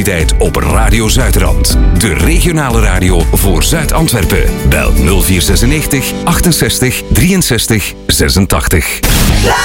actualiteit op Radio Zuidrand. De regionale radio voor Zuid-Antwerpen. Bel 0496 68 63 86.